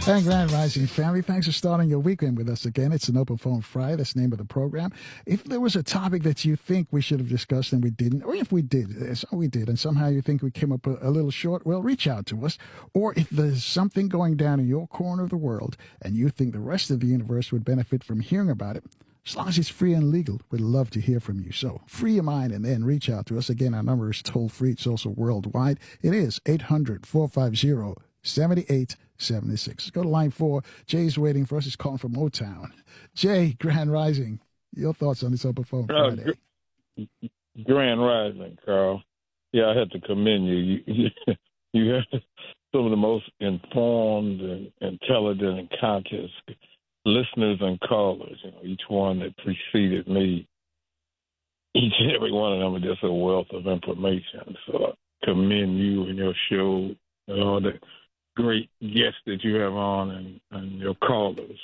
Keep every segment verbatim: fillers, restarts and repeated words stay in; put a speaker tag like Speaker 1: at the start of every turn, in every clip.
Speaker 1: And Grand Rising family, thanks for starting your weekend with us again. It's an Open Phone Friday. That's the name of the program. If there was a topic that you think we should have discussed and we didn't, or if we did, so we did, and somehow you think we came up a, a little short, well, reach out to us. Or if there's something going down in your corner of the world and you think the rest of the universe would benefit from hearing about it, as long as it's free and legal, we'd love to hear from you. So free your mind and then reach out to us. Again, our number is toll free. It's also worldwide. It is eight hundred, four five zero, seven eight seven six. Go to line four. Jay's waiting for us. He's calling from Motown. Jay, Grand Rising. Your thoughts on this Open Phone Friday?
Speaker 2: Uh, Grand Rising, Carl. Yeah, I have to commend you. You, you, you have some of the most informed and intelligent and conscious listeners and callers. You know, each one that preceded me, each and every one of them are just a wealth of information. So I commend you and your show and all the great guests that you have on and, and your callers.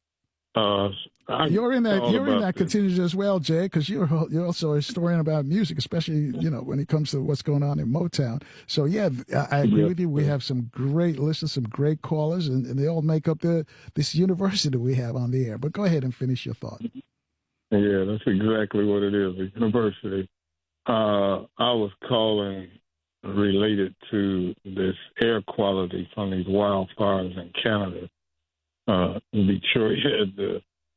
Speaker 2: Uh,
Speaker 1: you're in that. You're in that contingent as well, Jay, because you're you're also a historian about music, especially you know when it comes to what's going on in Motown. So yeah, I, I agree
Speaker 2: yep.
Speaker 1: with you. We have some great listeners, some great callers, and, and they all make up the this university we have on the air. But go ahead and finish your thought.
Speaker 2: Yeah, that's exactly what it is. A university. Uh, I was calling related to this air quality from these wildfires in Canada. Uh, in Detroit had the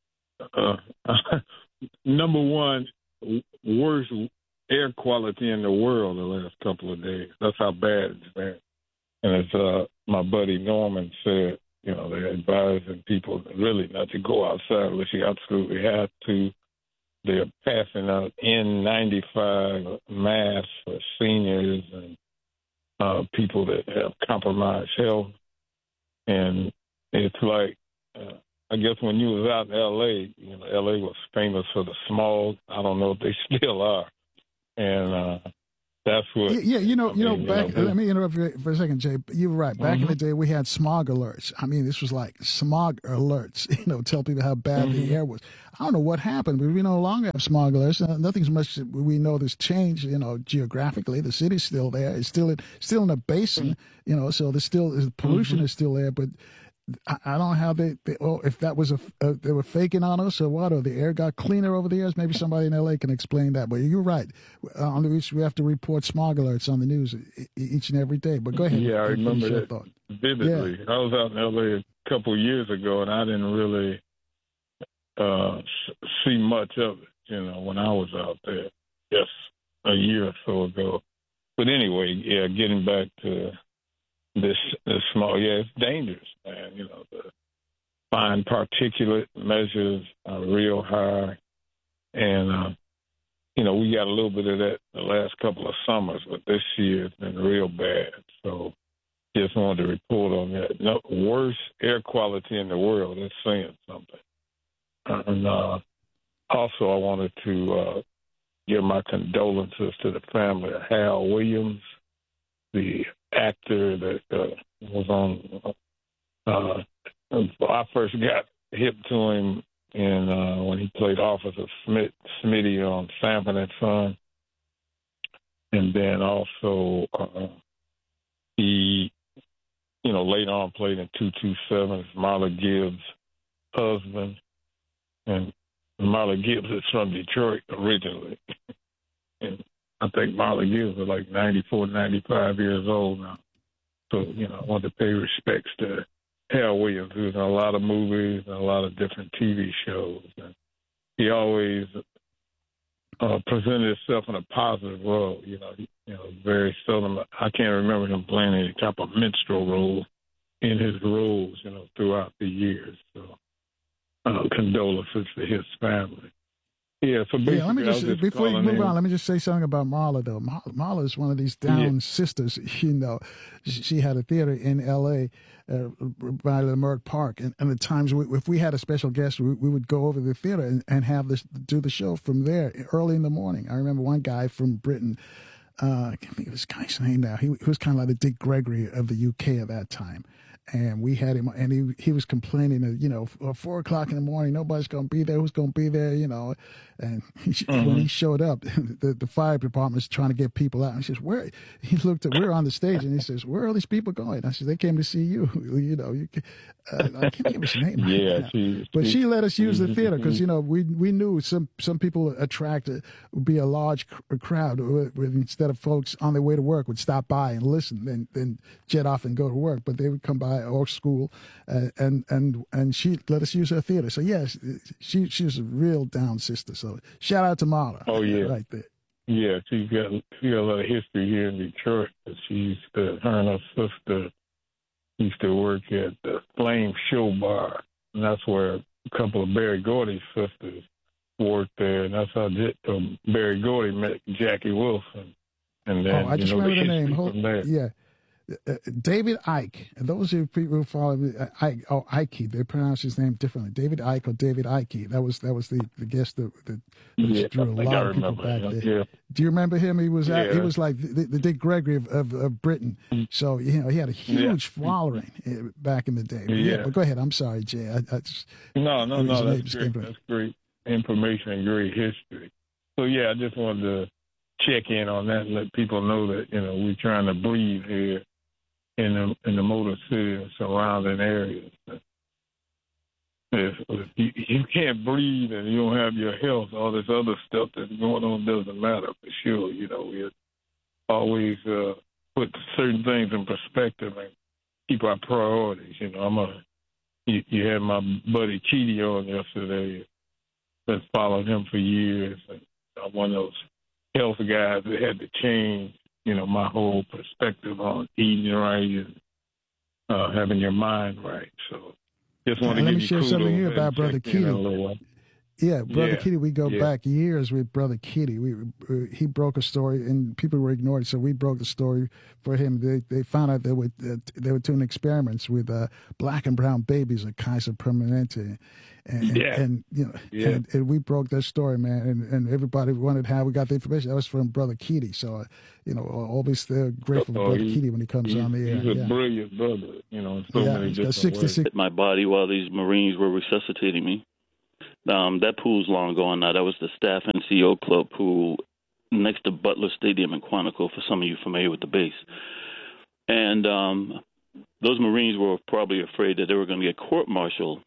Speaker 2: uh, number one worst air quality in the world the last couple of days. That's how bad it's been. And as uh, my buddy Norman said, you know, they're advising people really not to go outside unless you absolutely have to. They're passing out N ninety-five masks for seniors and uh, people that have compromised health. And it's like, uh, I guess when you was out in L A, you know, L A was famous for the smog. I don't know if they still are. And uh, that's what.
Speaker 1: Yeah, yeah, you know,
Speaker 2: I
Speaker 1: you know,
Speaker 2: mean,
Speaker 1: back.
Speaker 2: You know,
Speaker 1: let me interrupt you for a second, Jay. You're right. Back
Speaker 2: mm-hmm.
Speaker 1: in the day, we had smog alerts. I mean, this was like smog alerts. You know, tell people how bad
Speaker 2: mm-hmm.
Speaker 1: the air was. I don't know what happened, but we no longer have smog alerts. Uh, nothing's much. We know there's change. You know, geographically, the city's still there. It's still in, still in a basin. Mm-hmm. You know, so there's still the pollution mm-hmm. is still there, but. I, I don't know how they, they, oh, if that was a, uh, they were faking on us or what, or the air got cleaner over the years. Maybe somebody in L A can explain that. But you're right. Uh, on the reach, we have to report smog alerts on the news each and every day. But go ahead.
Speaker 2: Yeah, I remember that
Speaker 1: thought.
Speaker 2: vividly. Yeah. I was out in L A a couple of years ago, and I didn't really uh, see much of it, you know, when I was out there just a year or so ago. But anyway, yeah, getting back to This, this small, yeah, it's dangerous, man. You know, the fine particulate measures are real high. And, uh, you know, we got a little bit of that the last couple of summers, but this year has been real bad. So just wanted to report on that. No, worst air quality in the world. That's saying something. And uh, also I wanted to uh, give my condolences to the family of Hal Williams, the actor that uh, was on. Uh, I first got hip to him in uh, when he played Officer Smith, Smitty on Sanford and Son, and then also uh, he, you know, later on played in two two seven as Marla Gibbs' husband, and Marla Gibbs is from Detroit originally, and I think Marla Gibbs is like ninety-four, ninety-five years old now. So, you know, I want to pay respects to Hal Williams, who's in a lot of movies and a lot of different T V shows. And he always uh, presented himself in a positive role. You know, he, you know, very seldom. I can't remember him playing any type of minstrel role in his roles, you know, throughout the years. So, uh, condolences to his family. Yeah, so basically,
Speaker 1: yeah, let me just,
Speaker 2: just
Speaker 1: before you move
Speaker 2: in.
Speaker 1: on, let me just say something about Marla, though. Marla, Marla is one of these down yeah. sisters, you know. She, she had a theater in L A uh, by Leimert Park, and, and at times, we, if we had a special guest, we, we would go over to the theater and, and have this do the show from there early in the morning. I remember one guy from Britain, uh, I can't think of this guy's name now. He, he was kind of like the Dick Gregory of the U K at that time. And we had him, and he he was complaining that, you know, four o'clock in the morning, nobody's going to be there. Who's going to be there, you know? And he, mm-hmm. when he showed up, the, the fire department was trying to get people out. And he says, where? He looked at, we were on the stage, and he says, where are all these people going? I said, they came to see you. You know, you can, uh, I can't give his name.
Speaker 2: Yeah,
Speaker 1: right
Speaker 2: she,
Speaker 1: but
Speaker 2: she,
Speaker 1: she let us use the theater because, you know, we we knew some some people attracted would be a large crowd with, with, instead of folks on their way to work would stop by and listen and then jet off and go to work, but they would come by or school. Uh, and and and she let us use her theater. So yes, she she's a real down sister. So shout out to Marla.
Speaker 2: Oh yeah,
Speaker 1: right there.
Speaker 2: Yeah, she's got she got a lot of history here in Detroit. She used to, her and her sister used to work at the Flame Show Bar, and that's where a couple of Barry Gordy's sisters worked there, and that's how um, Barry Gordy met Jackie Wilson. And then,
Speaker 1: oh, I just
Speaker 2: you know,
Speaker 1: remember the,
Speaker 2: the
Speaker 1: name. Hold, yeah. Uh, David Icke. And those are people who follow uh, Ike. Oh, Ike. They pronounce his name differently. David Icke or David Icke. That was that was the, the guest that, that, that
Speaker 2: yeah,
Speaker 1: drew a lot of people back
Speaker 2: him.
Speaker 1: there.
Speaker 2: Yeah.
Speaker 1: Do you remember him? He was
Speaker 2: yeah.
Speaker 1: at, he was like the, the Dick Gregory of, of, of Britain. So you know he had a huge yeah. following back in the day. But yeah. yeah. But go ahead. I'm sorry, Jay. I, I just,
Speaker 2: no, no, no. That's great. That's great information and great history. So yeah, I just wanted to check in on that and let people know that, you know, we're trying to breathe here in the in the Motor City and surrounding areas. If, if you, you can't breathe and you don't have your health, all this other stuff that's going on doesn't matter for sure. You know, we always uh, put certain things in perspective and keep our priorities. You know, I'm a you, you had my buddy Chidi on yesterday. That's followed him for years, and I'm one of those health guys that had to change, you know, my whole perspective on eating right and uh, having your mind right. So just want to
Speaker 1: let
Speaker 2: give
Speaker 1: me
Speaker 2: you
Speaker 1: share
Speaker 2: kudos
Speaker 1: something here about Brother Keating. Yeah, Brother
Speaker 2: yeah,
Speaker 1: Kitty, we go
Speaker 2: yeah.
Speaker 1: back years with Brother Kitty. We uh, he broke a story, and people were ignored, so we broke the story for him. They they found out they were uh, they were doing experiments with uh, black and brown babies at Kaiser Permanente, and,
Speaker 2: yeah.
Speaker 1: and, and you know,
Speaker 2: yeah.
Speaker 1: and, and we broke that story, man. And, and everybody wondered how we got the information. That was from Brother Kitty. So, uh, you know, always uh, grateful
Speaker 2: oh,
Speaker 1: for Brother
Speaker 2: he,
Speaker 1: Kitty when he comes
Speaker 2: he,
Speaker 1: on the air.
Speaker 2: He's a
Speaker 1: yeah.
Speaker 2: brilliant brother, you know, in so
Speaker 1: yeah,
Speaker 2: many
Speaker 1: he's got
Speaker 2: different
Speaker 1: sixty-six
Speaker 2: ways.
Speaker 3: My body while these Marines were resuscitating me. Um, that pool's long gone now. That was the Staff N C O Club pool next to Butler Stadium in Quantico, for some of you familiar with the base. And um, those Marines were probably afraid that they were going to get court-martialed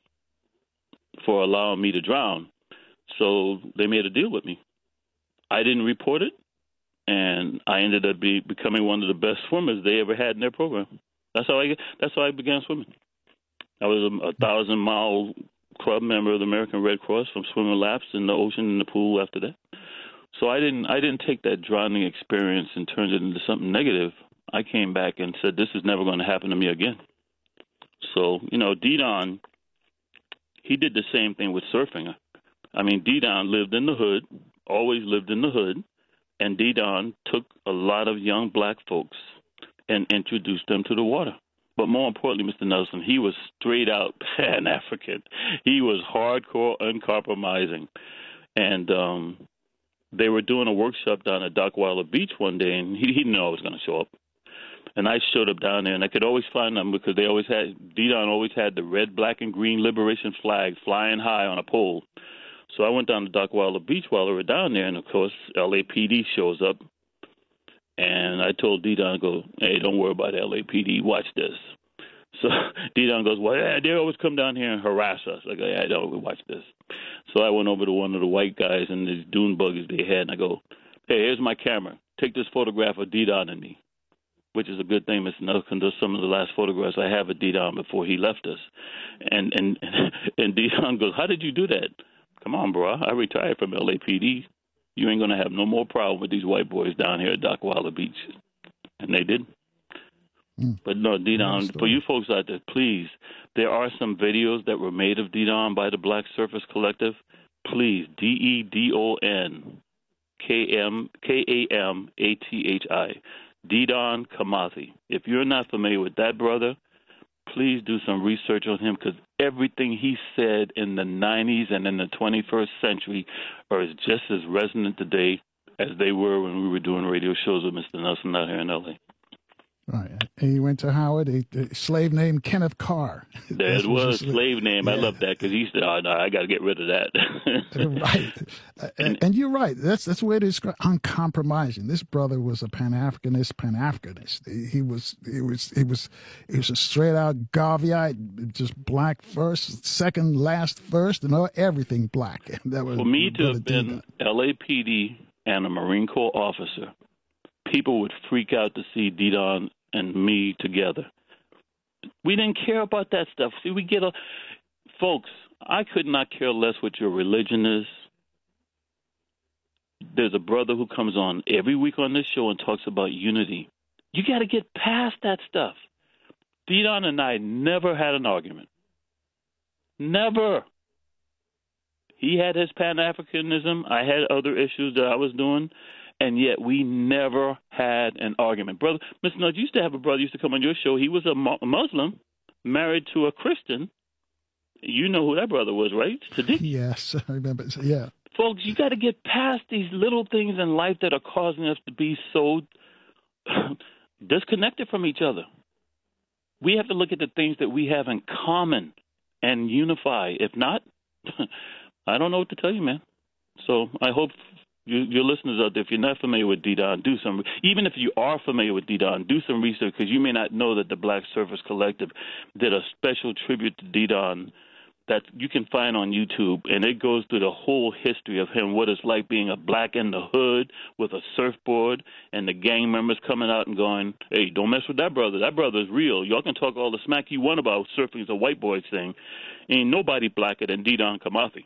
Speaker 3: for allowing me to drown. So they made a deal with me. I didn't report it, and I ended up be, becoming one of the best swimmers they ever had in their program. That's how I, that's how I began swimming. I was a, a thousand-mile club member of the American Red Cross from swimming laps in the ocean and the pool after that. So I didn't I didn't take that drowning experience and turn it into something negative. I came back and said, this is never going to happen to me again. So, you know, D-Don, he did the same thing with surfing. I mean, D-Don lived in the hood, always lived in the hood, and D-Don took a lot of young black folks and introduced them to the water. But more importantly, Mister Nelson, he was straight out Pan-African. He was hardcore, uncompromising. And um, they were doing a workshop down at Dockweiler Beach one day, and he, he didn't know I was going to show up. And I showed up down there, and I could always find them because they always had, D-Don always had the red, black, and green liberation flag flying high on a pole. So I went down to Dockweiler Beach while they were down there, and, of course, L A P D shows up. And I told D-Don, go, hey, don't worry about L A P D. Watch this. So D-Don goes, well, yeah, they always come down here and harass us. I go, yeah, I don't watch this. So I went over to one of the white guys and these dune buggies they had, and I go, hey, here's my camera. Take this photograph of D-Don and me, which is a good thing, Mister Nelson. Those some of the last photographs I have of D-Don before he left us. And, and, and D-Don goes, how did you do that? Come on, bro. I retired from L A P D. You ain't going to have no more problem with these white boys down here at Dockweiler Beach. And they did. Mm. But no, D-Don, for you folks out there, please, there are some videos that were made of D-Don by the Black Surfers Collective. Please, D E D O N K M K A M A T H I, D-Don Kimathi. If you're not familiar with that brother, please do some research on him, because everything he said in the nineties and in the twenty-first century are just as resonant today as they were when we were doing radio shows with Mister Nelson out here in L A.
Speaker 1: Right. And he went to Howard, a, a slave named Kenneth Carr.
Speaker 3: That was a slave name. Yeah. I love that because he said, oh, no, I got to get rid of that.
Speaker 1: Right. And, and you're right. That's that's the way to describe uncompromising. This brother was a Pan-Africanist, Pan-Africanist. He was, he was, he was, he was a straight-out Garveyite, just black first, second, last first, and all, everything black. That was
Speaker 3: For me to have been L A P D and a Marine Corps officer, people would freak out to see D-Don and me together. We didn't care about that stuff. See, we get a... Folks, I could not care less what your religion is. There's a brother who comes on every week on this show and talks about unity. You got to get past that stuff. D-Don and I never had an argument. Never. He had his Pan-Africanism. I had other issues that I was doing. And yet we never had an argument. Brother, Mister Nudge used to have a brother used to come on your show. He was a Muslim, married to a Christian. You know who that brother was, right? Sadiq.
Speaker 1: Yes, I remember. Yeah.
Speaker 3: Folks, you got to get past these little things in life that are causing us to be so disconnected from each other. We have to look at the things that we have in common and unify. If not, I don't know what to tell you, man. So I hope... You, your listeners out there, if you're not familiar with D-Don, do some. Even if you are familiar with D-Don, do some research because you may not know that the Black Surfers Collective did a special tribute to D-Don that you can find on YouTube, and it goes through the whole history of him, what it's like being a black in the hood with a surfboard, and the gang members coming out and going, "Hey, don't mess with that brother. That brother's real. Y'all can talk all the smack you want about surfing is a white boy thing. Ain't nobody blacker than D-Don Kimathi."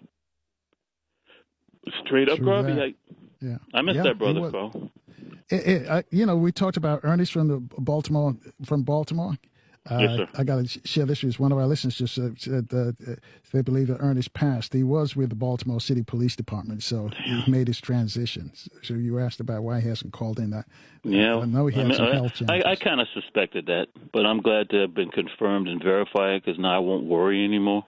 Speaker 3: Straight up Garveyite.
Speaker 1: Yeah,
Speaker 3: I miss
Speaker 1: yeah,
Speaker 3: that brother, Carl.
Speaker 1: It, it, I, you know, we talked about Ernest from the Baltimore. From Baltimore. Uh,
Speaker 3: yes, sir.
Speaker 1: I got to share this with one of our listeners. Just uh, said uh, they believe that Ernest passed. He was with the Baltimore City Police Department, so he made his transition. So you asked about why he hasn't called in that.
Speaker 3: Yeah,
Speaker 1: I know he had
Speaker 3: I mean,
Speaker 1: some
Speaker 3: I,
Speaker 1: health challenges.
Speaker 3: I, I kind of suspected that, but I'm glad to have been confirmed and verified because now I won't worry anymore.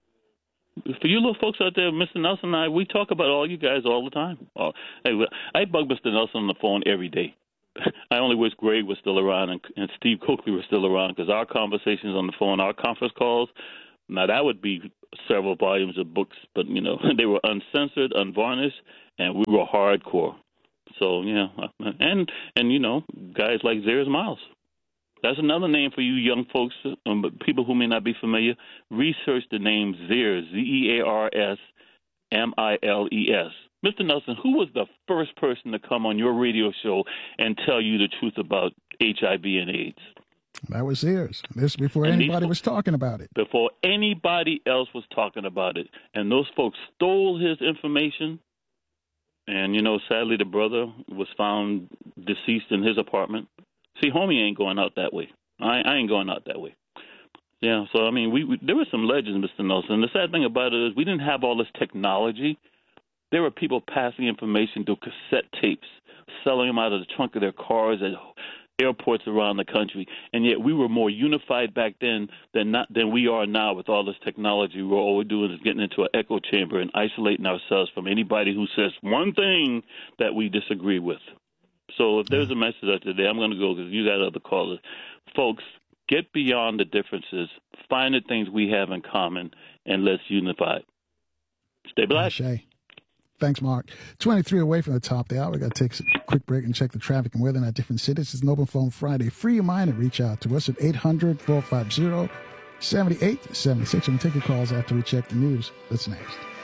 Speaker 3: For you little folks out there, Mister Nelson and I, we talk about all you guys all the time. Oh, hey, I bug Mister Nelson on the phone every day. I only wish Greg was still around and, and Steve Coakley was still around because our conversations on the phone, our conference calls, now that would be several volumes of books, but, you know, they were uncensored, unvarnished, and we were hardcore. So, yeah, and, and you know, guys like Zeres Miles. That's another name for you young folks, um, people who may not be familiar. Research the name Zeres, Z E A R S M I L E S. Mister Nelson, who was the first person to come on your radio show and tell you the truth about H I V and AIDS?
Speaker 1: That was Zeres. This before and anybody these, was talking about it.
Speaker 3: Before anybody else was talking about it. And those folks stole his information. And, you know, sadly, the brother was found deceased in his apartment. See, homie ain't going out that way. I, I ain't going out that way. Yeah, so, I mean, we, we there were some legends, Mister Nelson. And the sad thing about it is we didn't have all this technology. There were people passing information through cassette tapes, selling them out of the trunk of their cars at airports around the country. And yet we were more unified back then than not, than we are now with all this technology. Where all we're doing is getting into an echo chamber and isolating ourselves from anybody who says one thing that we disagree with. So if there's a message out today, I'm going to go because you got other callers. Folks, get beyond the differences. Find the things we have in common, and let's unify. Stay black.
Speaker 1: Shay. Thanks, Mark. twenty-three away from the top of the hour. We got to take a quick break and check the traffic and weather in our different cities. It's an Open Phone Friday. Free your mind and reach out to us at eight hundred, four five zero, seven eight seven six. And we'll take your calls after we check the news. That's next.